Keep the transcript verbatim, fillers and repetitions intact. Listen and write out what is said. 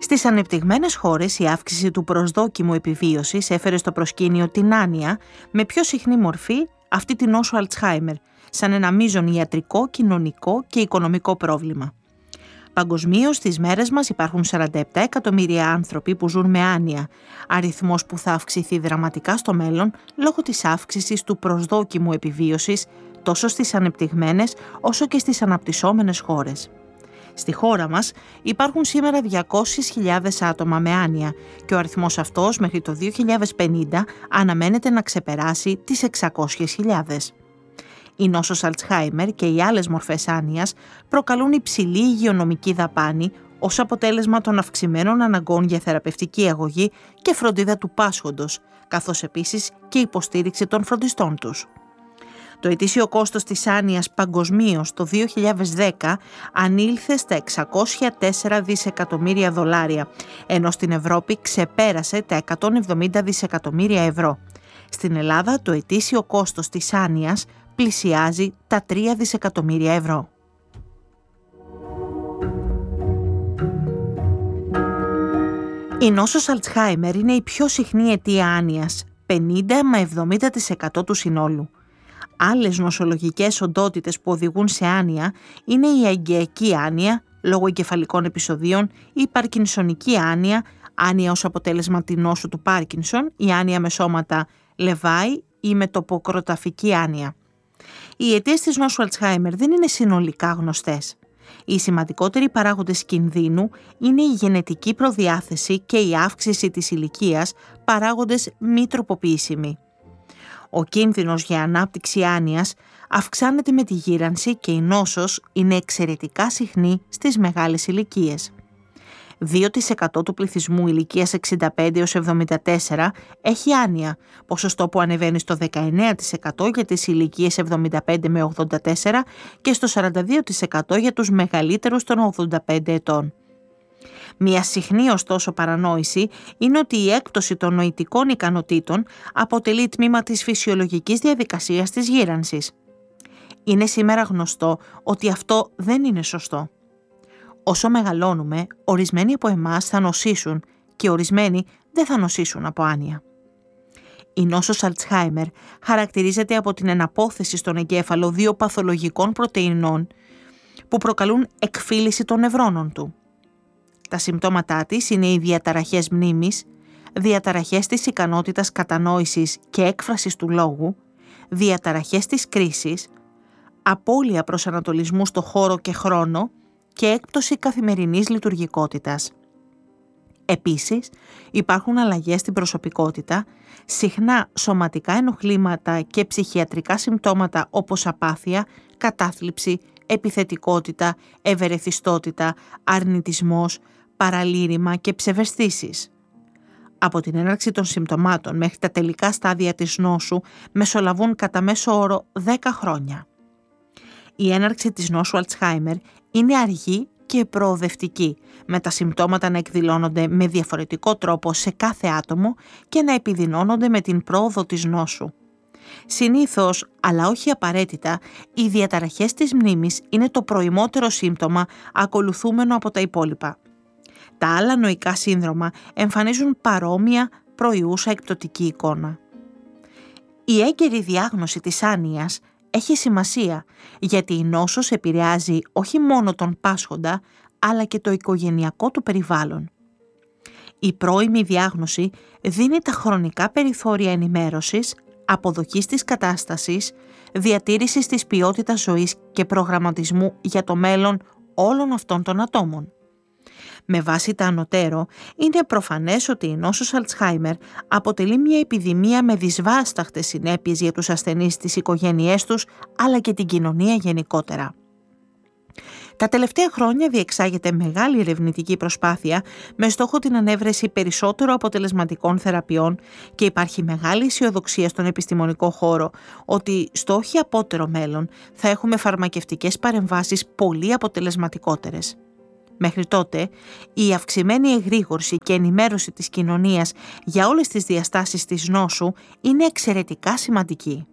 Στις ανεπτυγμένες χώρες η αύξηση του προσδόκιμου επιβίωσης έφερε στο προσκήνιο την άνοια με πιο συχνή μορφή αυτή την νόσο Αλτσχάιμερ, σαν ένα μείζον ιατρικό, κοινωνικό και οικονομικό πρόβλημα. Παγκοσμίως στις μέρες μας υπάρχουν σαράντα επτά εκατομμύρια άνθρωποι που ζουν με άνοια, αριθμός που θα αυξηθεί δραματικά στο μέλλον λόγω της αύξησης του προσδόκιμου επιβίωσης τόσο στις ανεπτυγμένες όσο και στις αναπτυσσόμενες χώρες. Στη χώρα μας υπάρχουν σήμερα διακόσιες χιλιάδες άτομα με άνοια και ο αριθμός αυτός μέχρι το δύο χιλιάδες πενήντα αναμένεται να ξεπεράσει τις εξακόσιες χιλιάδες. Η νόσος Αλτσχάιμερ και οι άλλες μορφές άνοιας προκαλούν υψηλή υγειονομική δαπάνη ως αποτέλεσμα των αυξημένων αναγκών για θεραπευτική αγωγή και φροντίδα του πάσχοντος, καθώς επίσης και υποστήριξη των φροντιστών τους. Το ετήσιο κόστος της άνοιας παγκοσμίως το δύο χιλιάδες δέκα ανήλθε στα εξακόσια τέσσερα δισεκατομμύρια δολάρια, ενώ στην Ευρώπη ξεπέρασε τα εκατόν εβδομήντα δισεκατομμύρια ευρώ. Στην Ελλάδα το ετήσιο κόστος της άνοιας πλησιάζει τα τρία δισεκατομμύρια ευρώ. Η νόσος Αλτσχάιμερ είναι η πιο συχνή αιτία άνοιας, πενήντα με εβδομήντα τοις εκατό του συνόλου. Άλλες νοσολογικές οντότητες που οδηγούν σε άνοια είναι η αγκαιακή άνοια, λόγω εγκεφαλικών επεισοδίων, η παρκινσονική άνοια, άνοια ως αποτέλεσμα τη νόσου του Πάρκινσον, η άνοια με σώματα Λεβάη ή η μετοποκροταφική άνοια. Οι αιτίες της νόσου Αλτσχάιμερ δεν είναι συνολικά γνωστές. Οι σημαντικότεροι παράγοντες κινδύνου είναι η γενετική προδιάθεση και η αύξηση της ηλικίας, παράγοντες μη τροποποιήσιμοι. Ο κίνδυνος για ανάπτυξη άνοιας αυξάνεται με τη γύρανση και η νόσος είναι εξαιρετικά συχνή στις μεγάλες ηλικίες. δύο τοις εκατό του πληθυσμού ηλικίας εξήντα πέντε έως εβδομήντα τέσσερα έχει άνοια, ποσοστό που ανεβαίνει στο δεκαεννέα τοις εκατό για τις ηλικίες εβδομήντα πέντε με ογδόντα τέσσερα και στο σαράντα δύο τοις εκατό για τους μεγαλύτερους των ογδόντα πέντε ετών. Μια συχνή ωστόσο παρανόηση είναι ότι η έκπτωση των νοητικών ικανοτήτων αποτελεί τμήμα της φυσιολογικής διαδικασίας της γύρανσης. Είναι σήμερα γνωστό ότι αυτό δεν είναι σωστό. Όσο μεγαλώνουμε, ορισμένοι από εμάς θα νοσήσουν και ορισμένοι δεν θα νοσήσουν από άνοια. Η νόσος Αλτσχάιμερ χαρακτηρίζεται από την εναπόθεση στον εγκέφαλο δύο παθολογικών πρωτεϊνών που προκαλούν εκφύλιση των νευρώνων του. Τα συμπτώματά της είναι οι διαταραχές μνήμης, διαταραχές της ικανότητας κατανόησης και έκφρασης του λόγου, διαταραχές της κρίσης, απώλεια προσανατολισμού στο χώρο και χρόνο και έκπτωση καθημερινής λειτουργικότητας. Επίσης, υπάρχουν αλλαγές στην προσωπικότητα, συχνά σωματικά ενοχλήματα και ψυχιατρικά συμπτώματα όπως απάθεια, κατάθλιψη, επιθετικότητα, ευερεθιστότητα, αρνητισμός, παραλήρημα και ψευαισθήσεις. Από την έναρξη των συμπτωμάτων μέχρι τα τελικά στάδια της νόσου μεσολαβούν κατά μέσο όρο δέκα χρόνια. Η έναρξη της νόσου Αλτσχάιμερ είναι αργή και προοδευτική, με τα συμπτώματα να εκδηλώνονται με διαφορετικό τρόπο σε κάθε άτομο και να επιδεινώνονται με την πρόοδο της νόσου. Συνήθως, αλλά όχι απαραίτητα, οι διαταραχές της μνήμης είναι το προημότερο σύμπτωμα ακολουθούμενο από τα υπόλοιπα. Τα άλλα νοικά σύνδρομα εμφανίζουν παρόμοια προϊούσα εκπτωτική εικόνα. Η έγκαιρη διάγνωση της άνοιας έχει σημασία γιατί η νόσος επηρεάζει όχι μόνο τον πάσχοντα αλλά και το οικογενειακό του περιβάλλον. Η πρώιμη διάγνωση δίνει τα χρονικά περιθώρια ενημέρωσης, αποδοχής της κατάστασης, διατήρησης της ποιότητας ζωής και προγραμματισμού για το μέλλον όλων αυτών των ατόμων. Με βάση τα ανωτέρω, είναι προφανές ότι η νόσος Αλτσχάιμερ αποτελεί μια επιδημία με δυσβάσταχτες συνέπειες για τους ασθενείς, τις οικογένειές τους, αλλά και την κοινωνία γενικότερα. Τα τελευταία χρόνια διεξάγεται μεγάλη ερευνητική προσπάθεια με στόχο την ανέβρεση περισσότερο αποτελεσματικών θεραπείων και υπάρχει μεγάλη αισιοδοξία στον επιστημονικό χώρο ότι στο όχι απότερο μέλλον θα έχουμε φαρμακευτικές παρεμβάσεις πολύ αποτελεσματικότερες. Μέχρι τότε, η αυξημένη εγρήγορση και ενημέρωση της κοινωνίας για όλες τις διαστάσεις της νόσου είναι εξαιρετικά σημαντική.